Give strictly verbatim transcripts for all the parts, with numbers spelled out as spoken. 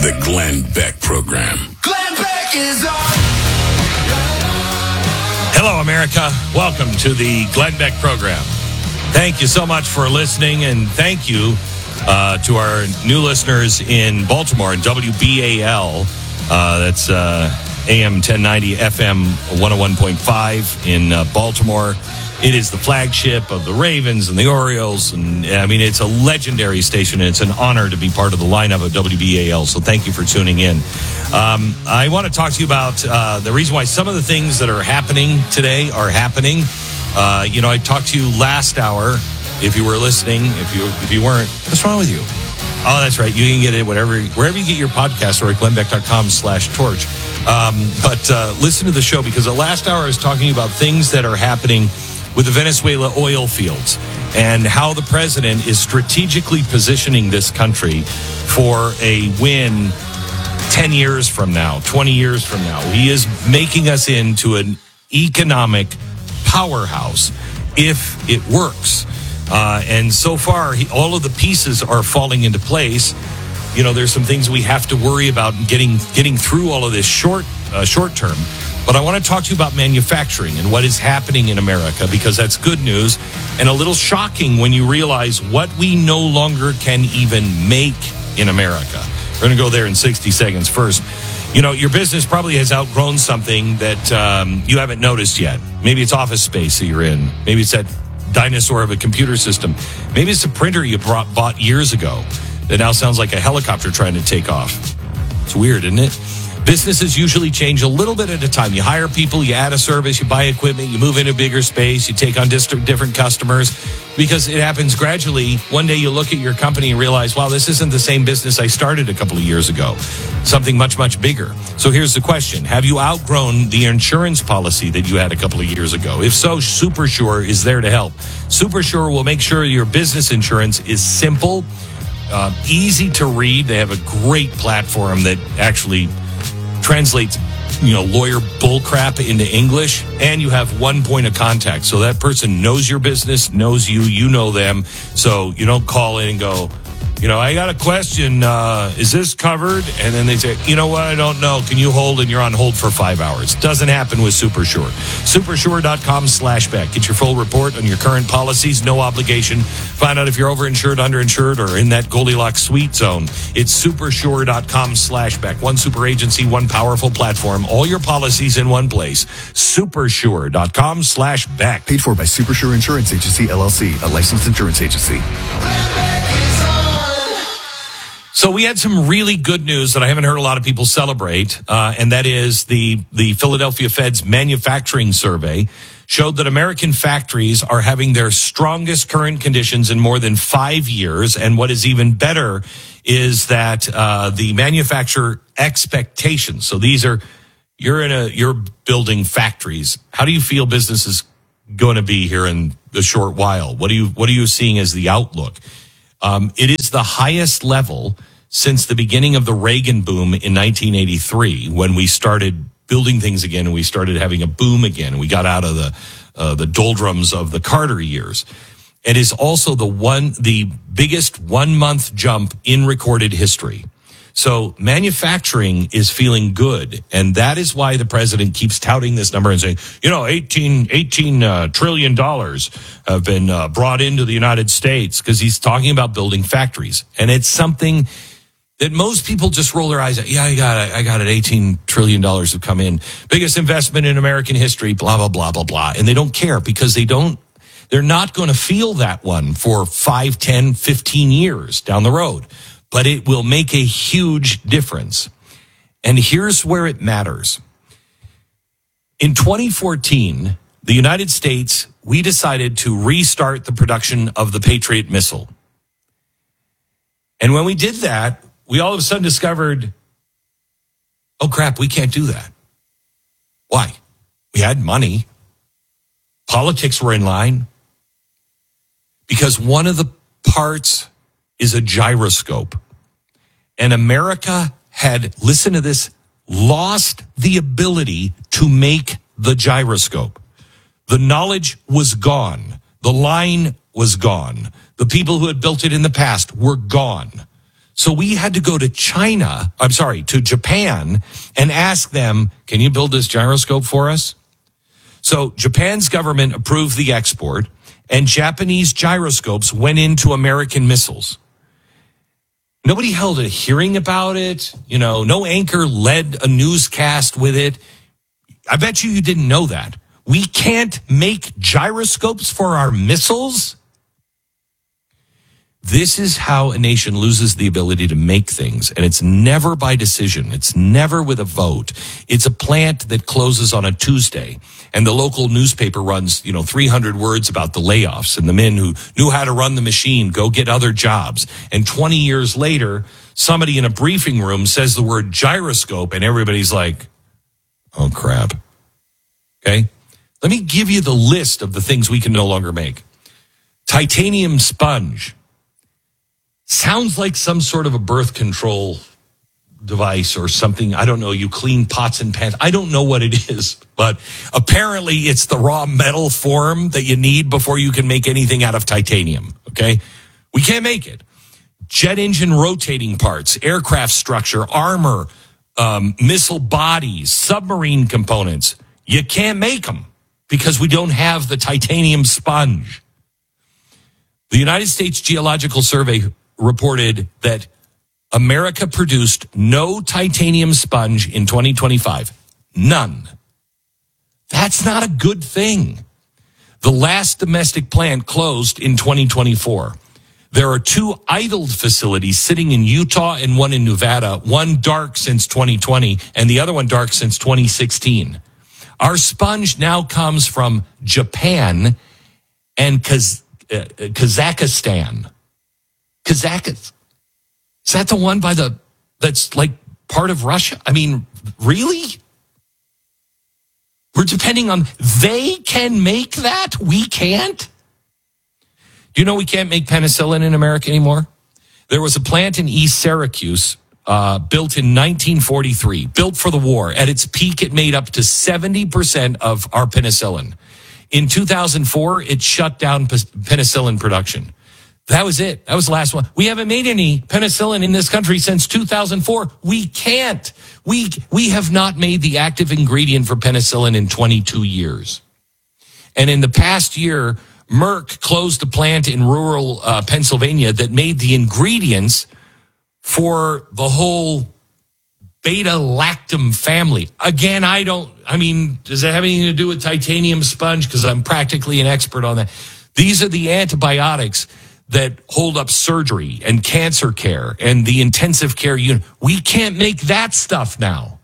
The Glenn Beck Program. Glenn Beck is on. Hello, America. Welcome to the Glenn Beck Program. Thank you so much for listening, and thank you uh, to our new listeners in Baltimore and W B A L. Uh, that's uh, A M ten ninety, F M one oh one point five in uh, Baltimore. It is the flagship of the Ravens and the Orioles. And I mean, it's a legendary station, and it's an honor to be part of the lineup of W B A L. So thank you for tuning in. Um, I want to talk to you about uh, the reason why some of the things that are happening today are happening. Uh, you know, I talked to you last hour. If you were listening, if you if you weren't, what's wrong with you? Oh, that's right. You can get it whatever, wherever you get your podcast, or at glennbeck.com slash torch. Um, but uh, listen to the show, because the last hour I was talking about things that are happening with the Venezuela oil fields and how the president is strategically positioning this country for a win ten years from now, twenty years from now. He is making us into an economic powerhouse if it works. Uh, and so far, he, all of the pieces are falling into place. You know, there's some things we have to worry about in getting getting through all of this short uh, short term. But I want to talk to you about manufacturing and what is happening in America, because that's good news and a little shocking when you realize what we no longer can even make in America. We're going to go there in sixty seconds. First, you know, your business probably has outgrown something that um, you haven't noticed yet. Maybe it's office space that you're in. Maybe it's that dinosaur of a computer system. Maybe it's a printer you brought, bought years ago that now sounds like a helicopter trying to take off. It's weird, isn't it? Businesses usually change a little bit at a time. You hire people, you add a service, you buy equipment, you move into bigger space, you take on different customers, because it happens gradually. One day you look at your company and realize, wow, this isn't the same business I started a couple of years ago. Something much, much bigger. So here's the question. Have you outgrown the insurance policy that you had a couple of years ago? If so, SuperSure is there to help. SuperSure will make sure your business insurance is simple, uh, easy to read. They have a great platform that actually translates, you know, lawyer bullcrap into English, and you have one point of contact. So that person knows your business, knows you, you know them. So you don't call in and go, you know, I got a question. Uh, is this covered? And then they say, you know what? I don't know. Can you hold? And you're on hold for five hours. Doesn't happen with SuperSure. SuperSure.com slash Beck. Get your full report on your current policies. No obligation. Find out if you're overinsured, underinsured, or in that Goldilocks sweet zone. It's SuperSure.com slash Beck. One super agency, one powerful platform. All your policies in one place. SuperSure.com slash Beck. Paid for by SuperSure Insurance Agency, L L C, a licensed insurance agency. So we had some really good news that I haven't heard a lot of people celebrate, uh, and that is the, the Philadelphia Fed's manufacturing survey showed that American factories are having their strongest current conditions in more than five years. And what is even better is that uh, the manufacturer expectations. So these are, you're in a, you're building factories. How do you feel business is going to be here in a short while? What do you, what are you seeing as the outlook? Um, it is the highest level since the beginning of the Reagan boom in nineteen eighty-three, when we started building things again and we started having a boom again, and we got out of the uh, the doldrums of the Carter years. It is also the one the biggest one month jump in recorded history. So manufacturing is feeling good, and that is why the president keeps touting this number and saying, you know, eighteen, eighteen uh, trillion dollars have been uh, brought into the United States, because he's talking about building factories. And it's something that most people just roll their eyes at. Yeah, I got it. I got it. eighteen trillion dollars have come in. Biggest investment in American history, blah, blah, blah, blah, blah. And they don't care, because they don't, they're not going to feel that one for five, ten, fifteen years down the road. But it will make a huge difference. And here's where it matters. In twenty fourteen, the United States, we decided to restart the production of the Patriot missile. And when we did that, we all of a sudden discovered, oh crap, we can't do that. Why? We had money. Politics were in line. Because one of the parts is a gyroscope. And America had, listen to this, lost the ability to make the gyroscope. The knowledge was gone. The line was gone. The people who had built it in the past were gone. So we had to go to China, I'm sorry, to Japan and ask them, can you build this gyroscope for us? So Japan's government approved the export, and Japanese gyroscopes went into American missiles. Nobody held a hearing about it. You know, no anchor led a newscast with it. I bet you you didn't know that. We can't make gyroscopes for our missiles. This is how a nation loses the ability to make things, and it's never by decision. It's never with a vote. It's a plant that closes on a Tuesday, and the local newspaper runs, you know, three hundred words about the layoffs and the men who knew how to run the machine go get other jobs. And twenty years later, somebody in a briefing room says the word gyroscope, and everybody's like, oh, crap. Okay? Let me give you the list of the things we can no longer make. Titanium sponge. Sounds like some sort of a birth control device or something. I don't know. You clean pots and pans. I don't know what it is, but apparently it's the raw metal form that you need before you can make anything out of titanium. Okay? We can't make it. Jet engine rotating parts, aircraft structure, armor, um, missile bodies, submarine components. You can't make them because we don't have the titanium sponge. The United States Geological Survey reported that America produced no titanium sponge in twenty twenty-five. None. That's not a good thing. The last domestic plant closed in twenty twenty-four. There are two idled facilities sitting in Utah and one in Nevada, one dark since twenty twenty and the other one dark since twenty sixteen. Our sponge now comes from Japan and Kaz- uh, Kazakhstan. Kazakhstan. Is that the one by the, that's like part of Russia? I mean, really? We're depending on, they can make that? We can't? Do you know we can't make penicillin in America anymore? There was a plant in East Syracuse uh, built in nineteen forty-three, built for the war. At its peak, it made up to seventy percent of our penicillin. In two thousand four, it shut down pe- penicillin production. That was it. That was the last one. We haven't made any penicillin in this country since two thousand four. We can't. We we have not made the active ingredient for penicillin in twenty-two years. And in the past year, Merck closed a plant in rural uh, Pennsylvania that made the ingredients for the whole beta-lactam family. Again, I don't, I mean, does that have anything to do with titanium sponge? Because I'm practically an expert on that. These are the antibiotics that hold up surgery and cancer care and the intensive care unit. We can't make that stuff now.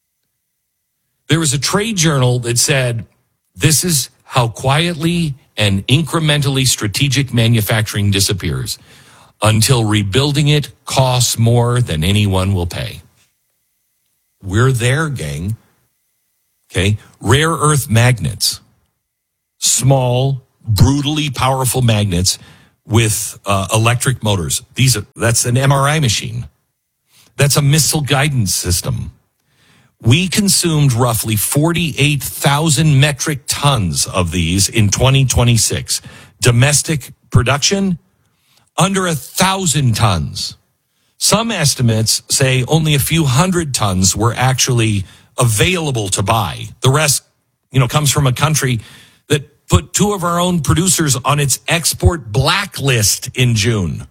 There was a trade journal that said, this is how quietly and incrementally strategic manufacturing disappears until rebuilding it costs more than anyone will pay. We're there, gang. Okay. Rare earth magnets. Small, brutally powerful magnets with uh, electric motors. These are, that's an M R I machine. That's a missile guidance system. We consumed roughly forty-eight thousand metric tons of these in twenty twenty-six. Domestic production, under a thousand tons. Some estimates say only a few hundred tons were actually available to buy. The rest, you know, comes from a country that put two of our own producers on its export blacklist in June.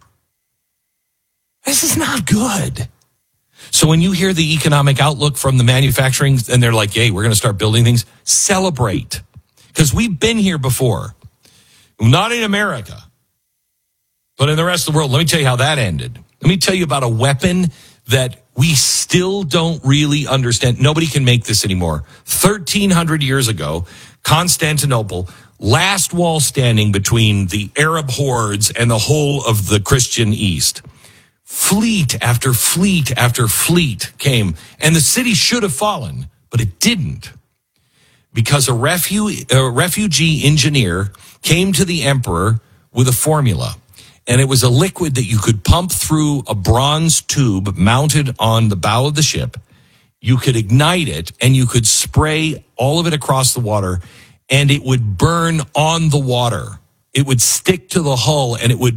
This is not good. So when you hear the economic outlook from the manufacturing and they're like, hey, we're going to start building things, celebrate. Because we've been here before. Not in America, but in the rest of the world. Let me tell you how that ended. Let me tell you about a weapon that we still don't really understand. Nobody can make this anymore. thirteen hundred years ago, Constantinople, last wall standing between the Arab hordes and the whole of the Christian East. Fleet after fleet after fleet came, and the city should have fallen, but it didn't. Because a, refu- a refugee engineer came to the emperor with a formula. And it was a liquid that you could pump through a bronze tube mounted on the bow of the ship. You could ignite it and you could spray all of it across the water and it would burn on the water. It would stick to the hull and it would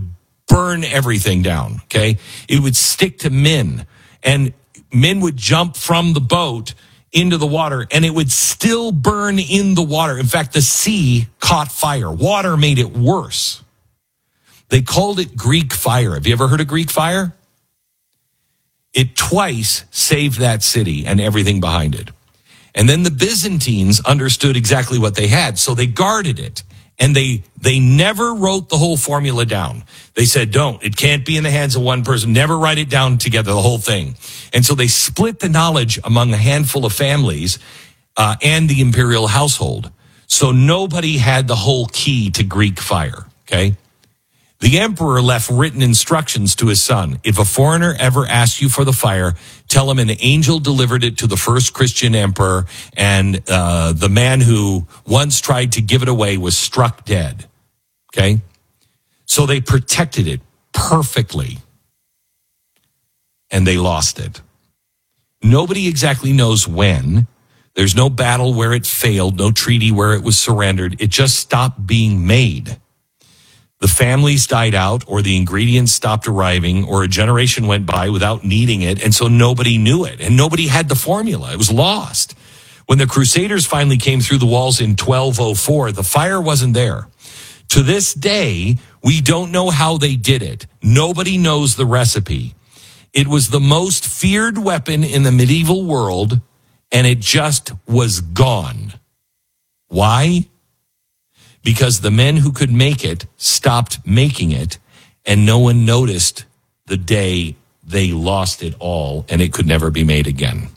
burn everything down, okay? It would stick to men, and men would jump from the boat into the water, and it would still burn in the water. In fact, the sea caught fire. Water made it worse. They called it Greek fire. Have you ever heard of Greek fire? It twice saved that city and everything behind it. And then the Byzantines understood exactly what they had, so they guarded it. And they they never wrote the whole formula down. They said, don't. It can't be in the hands of one person. Never write it down together, the whole thing. And so they split the knowledge among a handful of families uh, and the imperial household. So nobody had the whole key to Greek fire, okay? The emperor left written instructions to his son. If a foreigner ever asks you for the fire, tell him an angel delivered it to the first Christian emperor, and uh, the man who once tried to give it away was struck dead. Okay? So they protected it perfectly, and they lost it. Nobody exactly knows when. There's no battle where it failed, no treaty where it was surrendered. It just stopped being made. The families died out, or the ingredients stopped arriving, or a generation went by without needing it, and so nobody knew it, and nobody had the formula. It was lost. When the Crusaders finally came through the walls in twelve oh four, the fire wasn't there. To this day, we don't know how they did it. Nobody knows the recipe. It was the most feared weapon in the medieval world, and it just was gone. Why? Because the men who could make it stopped making it, and no one noticed the day they lost it all, and it could never be made again.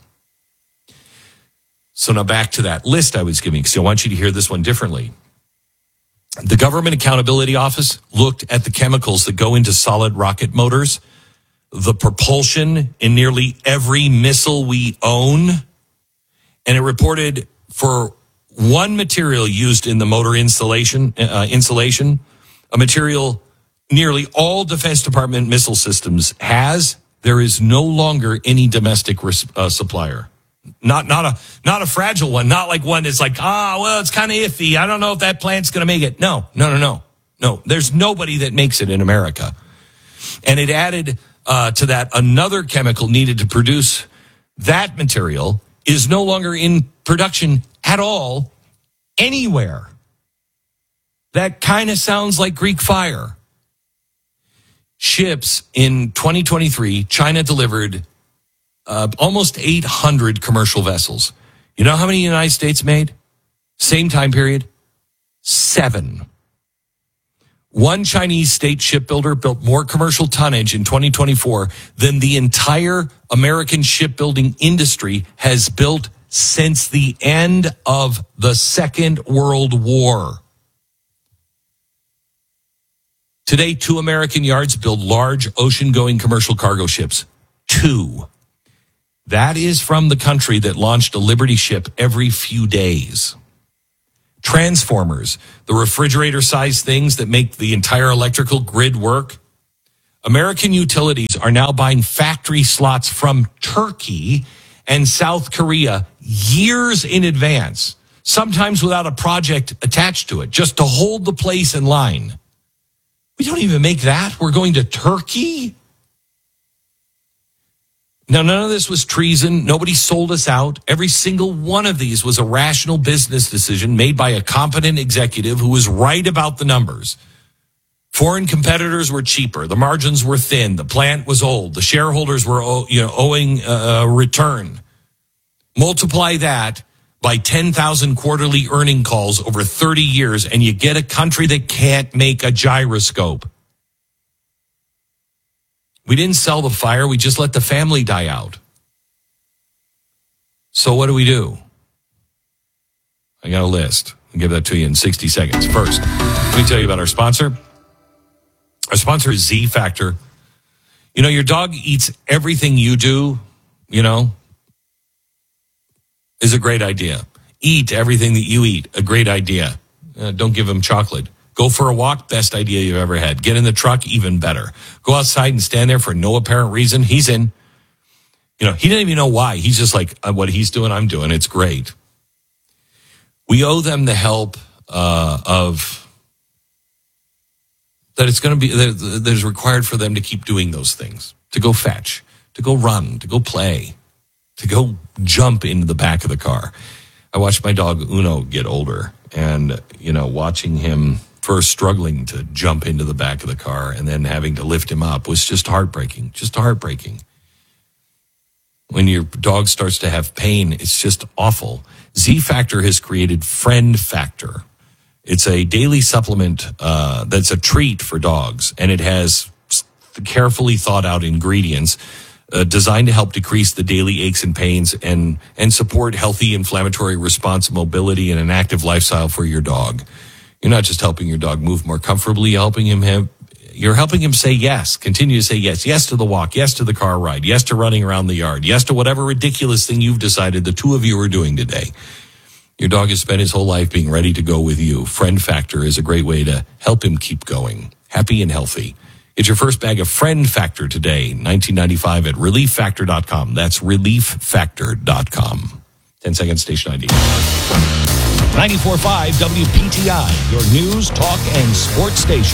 So now back to that list I was giving, because I want you to hear this one differently. The Government Accountability Office looked at the chemicals that go into solid rocket motors, the propulsion in nearly every missile we own, and it reported for one material used in the motor insulation, uh, insulation, a material nearly all Defense Department missile systems has, there is no longer any domestic res- uh, supplier. Not not a not a fragile one, not like one that's like, ah, well, it's kind of iffy. I don't know if that plant's going to make it. No, no, no, no. No, there's nobody that makes it in America. And it added uh, to that another chemical needed to produce that material is no longer in production at all, anywhere. That kind of sounds like Greek fire. Ships in twenty twenty-three, China delivered uh, almost eight hundred commercial vessels. You know how many the United States made? Same time period? Seven. One Chinese state shipbuilder built more commercial tonnage in twenty twenty-four than the entire American shipbuilding industry has built since the end of the Second World War. Today, two American yards build large ocean-going commercial cargo ships. Two. That is from the country that launched a Liberty ship every few days. Transformers, the refrigerator-sized things that make the entire electrical grid work. American utilities are now buying factory slots from Turkey and South Korea years in advance, sometimes without a project attached to it, just to hold the place in line. We don't even make that. We're going to Turkey? Now, none of this was treason. Nobody sold us out. Every single one of these was a rational business decision made by a competent executive who was right about the numbers. Foreign competitors were cheaper. The margins were thin. The plant was old. The shareholders were you know, owing a return. Multiply that by ten thousand quarterly earning calls over thirty years, and you get a country that can't make a gyroscope. We didn't sell the fire. We just let the family die out. So what do we do? I got a list. I'll give that to you in sixty seconds. First, let me tell you about our sponsor. Our sponsor is Z Factor. You know, your dog eats everything you do, you know, is a great idea. Eat everything that you eat, a great idea. Uh, don't give him chocolate. Go for a walk, best idea you've ever had. Get in the truck, even better. Go outside and stand there for no apparent reason. He's in. You know, he didn't even know why. He's just like, uh, what he's doing, I'm doing. It's great. We owe them the help uh, of that it's going to be that is required for them to keep doing those things, to go fetch, to go run, to go play, to go jump into the back of the car. I watched my dog Uno get older, and, you know, watching him first struggling to jump into the back of the car and then having to lift him up was just heartbreaking, just heartbreaking. When your dog starts to have pain, it's just awful. Z Factor has created Friend Factor. It's a daily supplement uh, that's a treat for dogs, and it has carefully thought out ingredients uh, designed to help decrease the daily aches and pains and, and support healthy inflammatory response, mobility, and an active lifestyle for your dog. You're not just helping your dog move more comfortably, you're helping him have, you're helping him say yes, continue to say yes. Yes to the walk, yes to the car ride, yes to running around the yard, yes to whatever ridiculous thing you've decided the two of you are doing today. Your dog has spent his whole life being ready to go with you. Friend Factor is a great way to help him keep going, happy and healthy. Get your first bag of Friend Factor today, nineteen ninety-five at relief factor dot com. That's relief factor dot com. ten seconds, station I D. ninety-four point five W P T I, your news, talk, and sports station.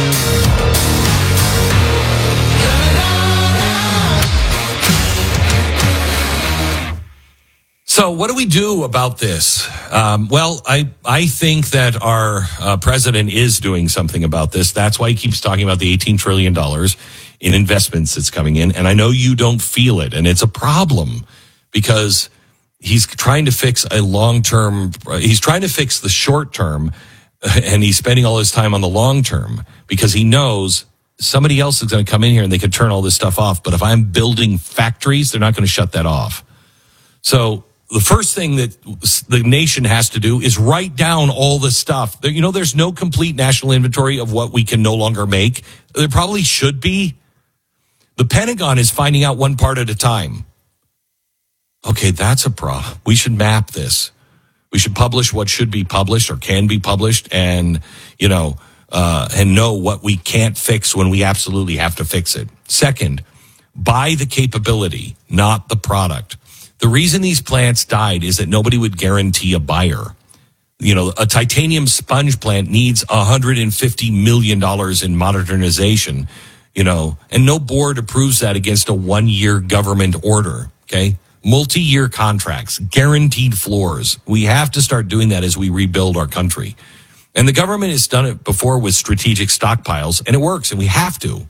So what do we do about this? Um, well, I, I think that our uh, president is doing something about this. That's why he keeps talking about the eighteen trillion dollars in investments that's coming in. And I know you don't feel it, and it's a problem because he's trying to fix a long-term, he's trying to fix the short term, and he's spending all his time on the long term because he knows somebody else is going to come in here and they could turn all this stuff off. But if I'm building factories, they're not going to shut that off. So the first thing that the nation has to do is write down all the stuff. You know, there's no complete national inventory of what we can no longer make. There probably should be. The Pentagon is finding out one part at a time. Okay, that's a problem. We should map this. We should publish what should be published or can be published, and, you know, uh, and know what we can't fix when we absolutely have to fix it. Second, buy the capability, not the product. The reason these plants died is that nobody would guarantee a buyer. You know, a titanium sponge plant needs one hundred fifty million dollars in modernization, you know, and no board approves that against a one-year government order, okay? Multi-year contracts, guaranteed floors. We have to start doing that as we rebuild our country. And the government has done it before with strategic stockpiles, and it works, and we have to.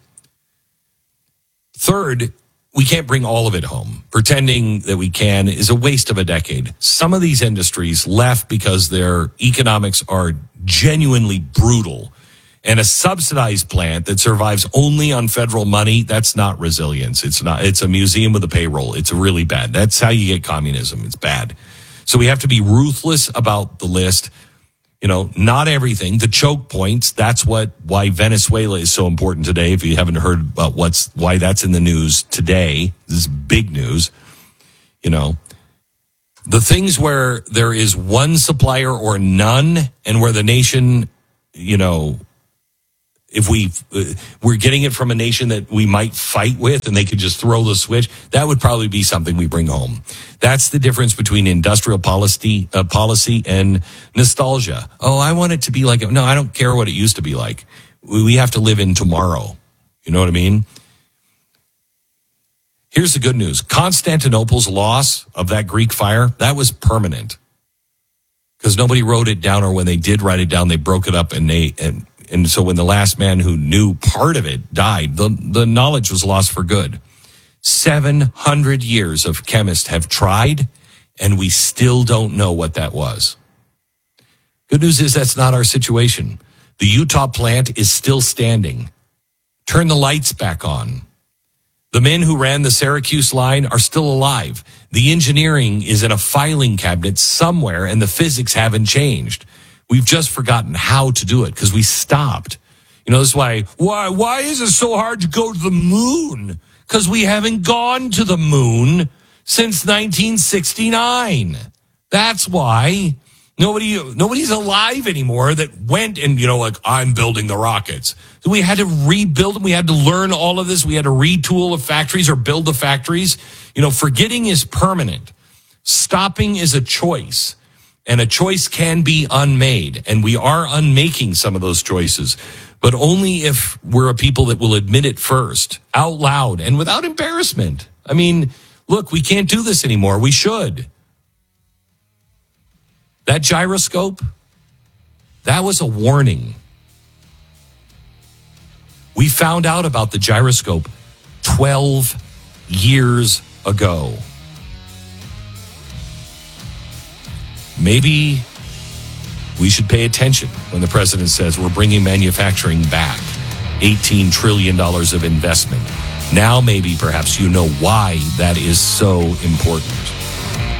Third, we can't bring all of it home. Pretending that we can is a waste of a decade. Some of these industries left because their economics are genuinely brutal. And a subsidized plant that survives only on federal money, that's not resilience. It's not, it's a museum with a payroll. It's really bad. That's how you get communism. It's bad. So we have to be ruthless about the list. You know, not everything. The choke points, that's what, why Venezuela is so important today. If you haven't heard about what's, why that's in the news today, this is big news. You know, the things where there is one supplier or none, and where the nation, you know, if we, uh, we're getting it from a nation that we might fight with and they could just throw the switch, that would probably be something we bring home. That's the difference between industrial policy, uh, policy and nostalgia. Oh, I want it to be like, no, I don't care what it used to be like. We, we have to live in tomorrow. You know what I mean? Here's the good news. Constantinople's loss of that Greek fire, that was permanent. Because nobody wrote it down, or when they did write it down, they broke it up and they, and, And so when the last man who knew part of it died, the, the knowledge was lost for good. seven hundred years of chemists have tried, and we still don't know what that was. Good news is that's not our situation. The Utah plant is still standing. Turn the lights back on. The men who ran the Syracuse line are still alive. The engineering is in a filing cabinet somewhere, and the physics haven't changed. We've just forgotten how to do it because we stopped. You know, this is why, why, why is it so hard to go to the moon? Because we haven't gone to the moon since nineteen sixty-nine. That's why nobody, nobody's alive anymore that went and, you know, like, I'm building the rockets. So we had to rebuild them. We had to learn all of this. We had to retool the factories or build the factories. You know, forgetting is permanent. Stopping is a choice. And a choice can be unmade, and we are unmaking some of those choices. but only if we're a people that will admit it first, out loud, and without embarrassment. I mean, look, we can't do this anymore. We should. That gyroscope, that was a warning. We found out about the gyroscope twelve years ago. Maybe we should pay attention when the president says we're bringing manufacturing back, eighteen trillion dollars of investment. Now maybe perhaps you know why that is so important.